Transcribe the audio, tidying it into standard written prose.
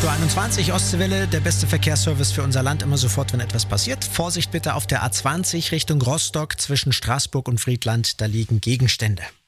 8.21 Uhr, Ostseewelle, der beste Verkehrsservice für unser Land, immer sofort, wenn etwas passiert. Vorsicht bitte auf der A20 Richtung Rostock zwischen Straßburg und Friedland, da liegen Gegenstände.